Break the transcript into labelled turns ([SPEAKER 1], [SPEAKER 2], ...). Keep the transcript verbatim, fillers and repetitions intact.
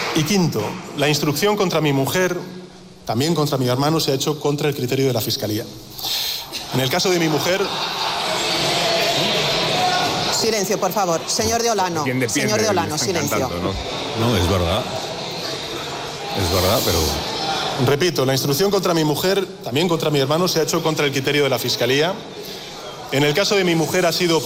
[SPEAKER 1] Y quinto, la instrucción contra mi mujer, también contra mi hermano, se ha hecho contra el criterio de la Fiscalía. En el caso de mi mujer...
[SPEAKER 2] Silencio, por favor. Señor de Olano.
[SPEAKER 3] Defiende,
[SPEAKER 2] Señor de Olano, silencio.
[SPEAKER 3] Cantando, ¿no?
[SPEAKER 4] No, es verdad. Es verdad, pero...
[SPEAKER 1] Repito, la instrucción contra mi mujer, también contra mi hermano, se ha hecho contra el criterio de la Fiscalía. En el caso de mi mujer ha sido